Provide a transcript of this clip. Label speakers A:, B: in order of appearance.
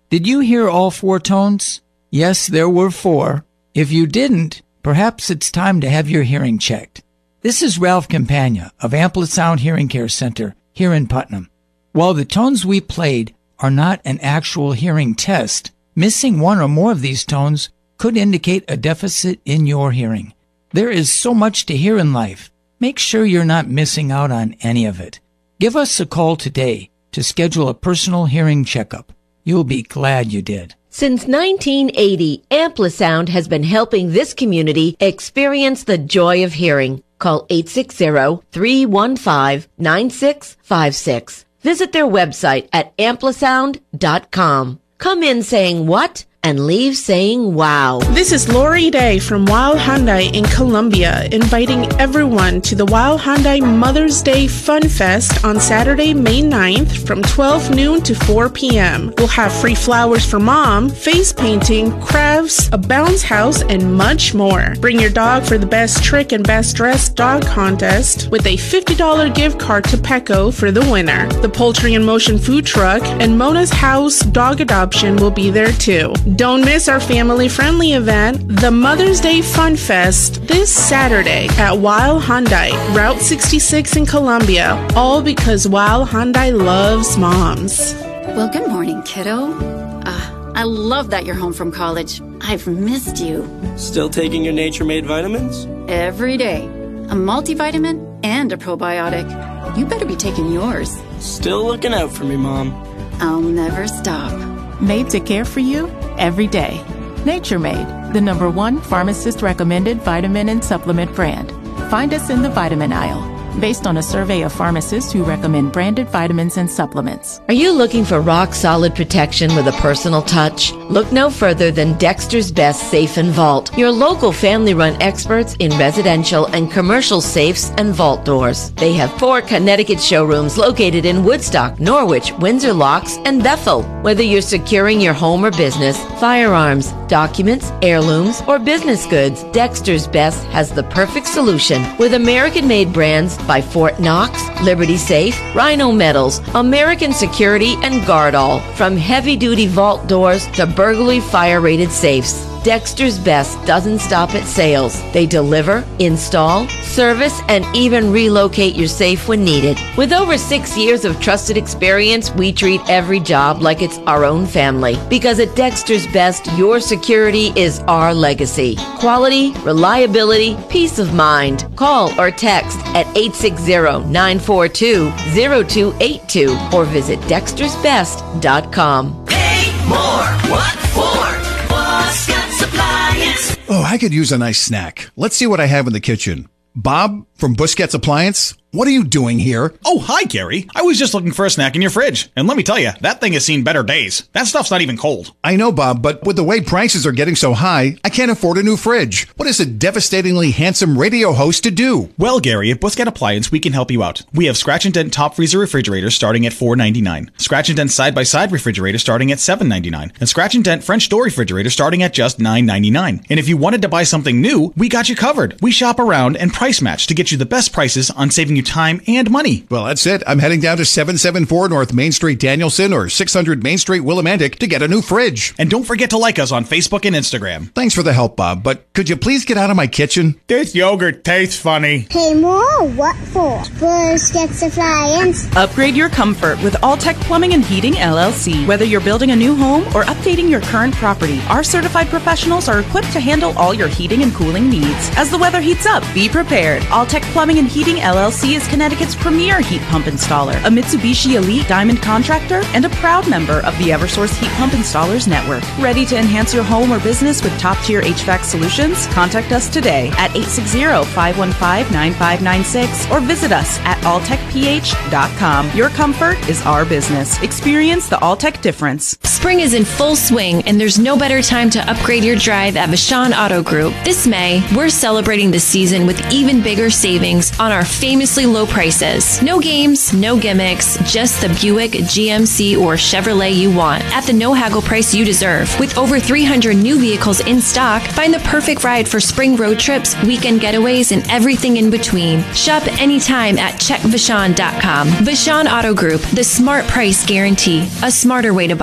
A: Did you hear all 4 tones? Yes, there were 4. If you didn't, perhaps it's time to have your hearing checked. This is Ralph Campagna of Amplisound Hearing Care Center here in Putnam. While the tones we played are not an actual hearing test, missing one or more of these tones could indicate a deficit in your hearing. There is so much to hear in life. Make sure you're not missing out on any of it. Give us a call today to schedule a personal hearing checkup. You'll be glad you did.
B: Since 1980, Amplisound has been helping this community experience the joy of hearing. Call 860-315-9656. Visit their website at amplisound.com. Come in saying what? And leave saying wow.
C: This is Lori Day from Wild Hyundai in Columbia, inviting everyone to the Wild Hyundai Mother's Day Fun Fest on Saturday, May 9th from 12 noon to 4 p.m. We'll have free flowers for mom, face painting, crafts, a bounce house, and much more. Bring your dog for the best trick and best dressed dog contest with a $50 gift card to Petco for the winner. The Poultry in Motion food truck and Mona's House dog adoption will be there too. Don't miss our family-friendly event, the Mother's Day Fun Fest, this Saturday at Wild Hyundai, Route 66 in Columbia, all because Wild Hyundai loves moms.
D: Well, good morning, kiddo. I love that you're home from college. I've missed you.
E: Still taking your Nature Made vitamins?
D: Every day. A multivitamin and a probiotic. You better be taking yours.
E: Still looking out for me, Mom.
D: I'll never stop.
F: Made to care for you every day. Nature Made, the #1 pharmacist-recommended vitamin and supplement brand. Find us in the vitamin aisle, based on a survey of pharmacists who recommend branded vitamins and supplements.
B: Are you looking for rock-solid protection with a personal touch? Look no further than Dexter's Best Safe and Vault, your local family-run experts in residential and commercial safes and vault doors. They have 4 Connecticut showrooms located in Woodstock, Norwich, Windsor Locks, and Bethel. Whether you're securing your home or business, firearms, documents, heirlooms, or business goods, Dexter's Best has the perfect solution with American-made brands by Fort Knox, Liberty Safe, Rhino Metals, American Security, and Guardall. From heavy-duty vault doors to burglary fire-rated safes, Dexter's Best doesn't stop at sales. They deliver, install, service, and even relocate your safe when needed. With over 6 years of trusted experience, we treat every job like it's our own family. Because at Dexter's Best, your security is our legacy. Quality, reliability, peace of mind. Call or text at 860-942-0282 or visit dextersbest.com.
G: Pay more. What for?
H: Oh, I could use a nice snack. Let's see what I have in the kitchen. Bob from Busquets Appliance? What are you doing here?
I: Oh, hi, Gary. I was just looking for a snack in your fridge. And let me tell you, that thing has seen better days. That stuff's not even cold.
H: I know, Bob, but with the way prices are getting so high, I can't afford a new fridge. What is a devastatingly handsome radio host to do?
I: Well, Gary, at Busquets Appliance, we can help you out. We have Scratch and Dent top freezer refrigerators starting at $4.99. Scratch and Dent side-by-side refrigerator starting at $7.99. And Scratch and Dent French door refrigerator starting at just $9.99. And if you wanted to buy something new, we got you covered. We shop around and price match to get you the best prices on saving you time and money.
H: Well, that's it. I'm heading down to 774 North Main Street, Danielson, or 600 Main Street, Willimantic, to get a new fridge.
I: And don't forget to like us on Facebook and Instagram.
H: Thanks for the help, Bob, but could you please get out of my kitchen?
I: This yogurt tastes funny.
J: Pay more? What for? Busquets Appliance.
K: Upgrade your comfort with Alltech Plumbing and Heating, LLC. Whether you're building a new home or updating your current property, our certified professionals are equipped to handle all your heating and cooling needs. As the weather heats up, be prepared. Alltech Plumbing and Heating, LLC is Connecticut's premier heat pump installer, a Mitsubishi Elite Diamond contractor, and a proud member of the Eversource Heat Pump Installers Network. Ready to enhance your home or business with top-tier HVAC solutions? Contact us today at 860-515-9596 or visit us at alltechph.com. Your comfort is our business. Experience the Alltech difference.
L: Spring is in full swing, and there's no better time to upgrade your drive at Vashon Auto Group. This May, we're celebrating the season with even bigger savings on our famously low prices. No games, no gimmicks, just the Buick, GMC, or Chevrolet you want at the no-haggle price you deserve. With over 300 new vehicles in stock, find the perfect ride for spring road trips, weekend getaways, and everything in between. Shop anytime at checkvashon.com. Vashon Auto Group, the smart price guarantee. A smarter way to buy.